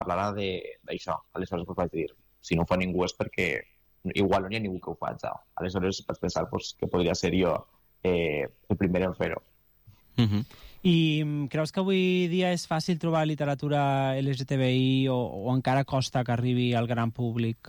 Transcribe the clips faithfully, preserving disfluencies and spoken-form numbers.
parlarà d'això. Aleshores pues, vaig dir, si no ho fa ningú és perquè igual no hi ha ningú que ho faci. Aleshores vaig pensar pues, que podria ser jo eh, el primer en fer-ho. Uh-huh. I creus que avui dia és fàcil trobar literatura L G T B I o, o encara costa que arribi al gran públic?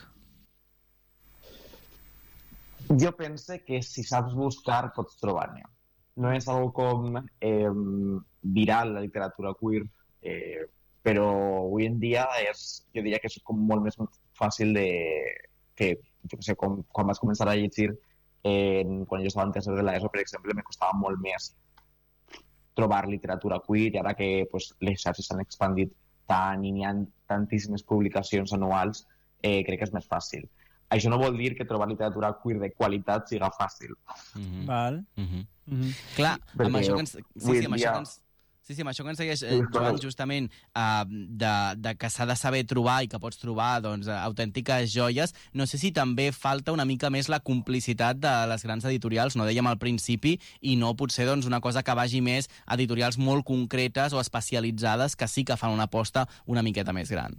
Jo penso que si saps buscar pots trobar-ne. No és algo com eh, viral la literatura queer, eh, però avui en dia és, jo diria que és com molt més fàcil de... que, jo no sé, com, quan vas començar a llegir eh, quan jo estava en tercer de l'ESO, per exemple, me costava molt més trobar literatura queer, i ara que pues, les xarxes s'han expandit tant i n'hi ha tantíssimes publicacions anuals, eh, crec que és més fàcil. Això no vol dir que trobar literatura queer de qualitat siga fàcil. Mm-hmm. Val. Mm-hmm. Mm-hmm. Clar, perquè amb això que ens... Sí, sí, amb això que ens... Sí, sí, amb això que ens segueix, eh, Joan, justament, eh, de, de que s'ha de saber trobar i que pots trobar doncs, autèntiques joies, no sé si també falta una mica més la complicitat de les grans editorials, no dèiem al principi, i no potser doncs, una cosa que vagi més a editorials molt concretes o especialitzades que sí que fan una aposta una miqueta més gran.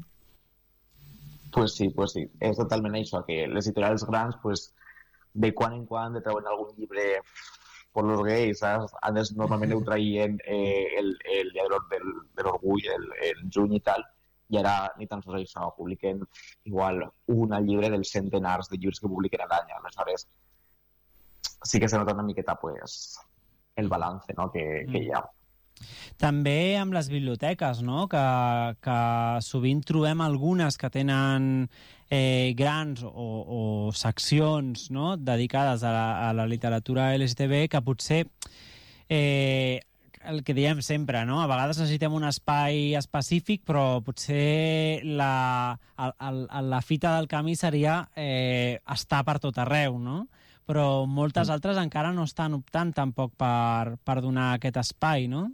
Pues sí, pues sí, és totalment això, que les editorials grans, pues, de quan en quan de treuen algun llibre por los gays, ¿sabes? Antes normalment ho traien eh, el, el dia del, de l'orgull, el, el juny i tal, i ara ni tan sols això, publiquen igual un llibre dels centenars de llibres que publiquen a l'any. Aleshores, sí que se nota una miqueta pues, el balance, no?, que, que hi ha. També amb les biblioteques, no?, que, que sovint trobem algunes que tenen eh, grans o, o seccions, no?, dedicades a la, a la literatura L G T B, que potser eh, el que diem sempre, no?, a vegades necessitem un espai específic, però potser la, el, el, la fita del camí seria eh, estar per tot arreu, no?, però moltes altres encara no estan optant tampoc per, per donar aquest espai, no?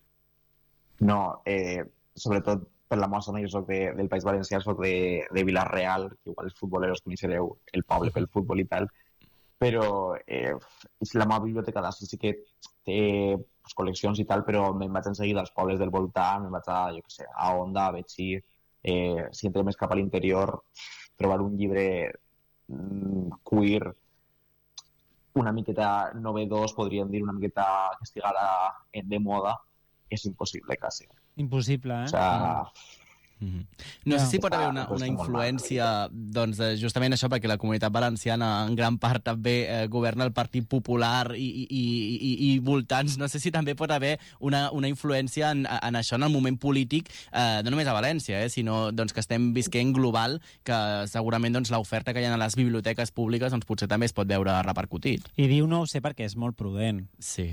No, eh, sobretot per la meva zona, jo soc de, del País Valencià, soc de, de Vila-real, que igual els futboleros coneixereu el poble pel futbol i tal, però eh, la meva biblioteca d'ací sí que té pues, col·leccions i tal, però me'n vaig enseguida als pobles del voltant, me'n vaig a, jo què sé, a Onda, a Betxí, eh, si entrem més cap a l'interior, trobar un llibre mm, queer una miqueta novedós, podríem dir, una miqueta que estigui ara de moda, és impossible, quasi. Impossible, eh? O sea... Mm-hmm. No sé si pot haver una, una influència, doncs, justament això, perquè la Comunitat Valenciana en gran part també eh, governa el Partit Popular i, i, i, i voltants. No sé si també pot haver una, una influència en, en això, en el moment polític, eh, no només a València, eh, sinó doncs, que estem visquent global, que segurament doncs, l'oferta que hi ha a les biblioteques públiques doncs, potser també es pot veure repercutit. I diu no ho sé perquè és molt prudent. Sí.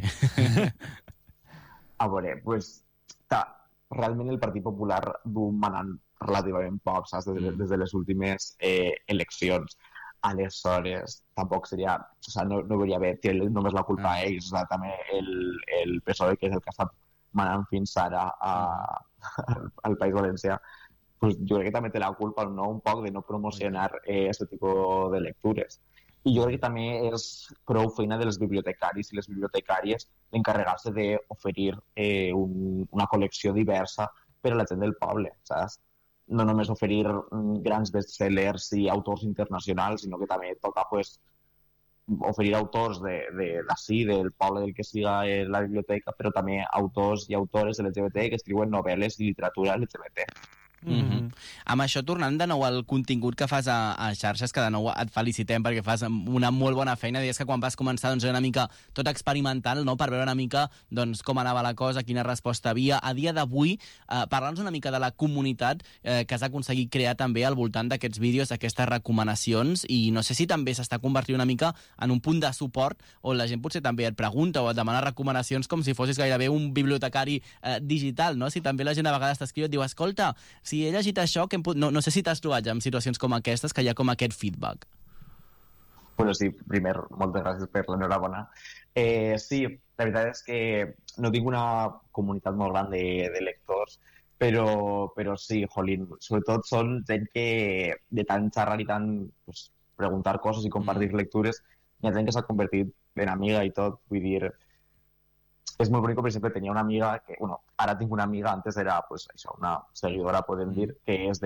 A veure, pues, ta, realment el Partit Popular du manant relativament poc, saps, des de, des de les últimes eh, eleccions. Aleshores, tampoc seria... O sea, no, no hauria d'haver tirat només la culpa a ells, o sea, també el, el P S O E, que és el que ha estat manant fins ara a, a, al País Valencià, pues, jo crec que també té la culpa, no?, un poc de no promocionar eh, este tipus de lectures. I jo crec que també és prou feina dels bibliotecaris i les bibliotecàries d'encarregar-se d'oferir eh, un, una col·lecció diversa per a la gent del poble, saps? No només oferir mm, grans bestsellers i autors internacionals, sinó que també toca pues, oferir autors d'ací, de, de, del poble del que siga eh, la biblioteca, però també autors i autores L G B T que escriuen novel·les i literatura L G B T. Mm-hmm. Amb això, tornant de nou al contingut que fas a, a xarxes, que de nou et felicitem perquè fas una molt bona feina. Deies que quan vas començar doncs, era una mica tot experimental, no?, per veure una mica doncs, com anava la cosa, quina resposta havia. A dia d'avui, eh, parla'ns una mica de la comunitat eh, que has aconseguit crear també al voltant d'aquests vídeos, d'aquestes recomanacions, i no sé si també s'està convertint una mica en un punt de suport on la gent potser també et pregunta o et demana recomanacions com si fossis gairebé un bibliotecari eh, digital, no? Si també la gent a vegades t'escriu i et diu, escolta, si he llegit això, que no, no sé si t'has trobat ja en situacions com aquestes, que hi ha com aquest feedback. Bueno, sí, primer, moltes gràcies per l'enhorabona. Eh, sí, la veritat és que no tinc una comunitat molt gran de, de lectors, però, però sí, jolín, sobretot són gent que de tant xerrar i tant pues, preguntar coses i compartir mm. lectures, hi ha gent que s'ha convertit en amiga i tot, vull dir, és molt bonic, per exemple, tenia una amiga que, bueno, ara tinc una amiga, antes era, pues, això, una seguidora, podem dir, que és de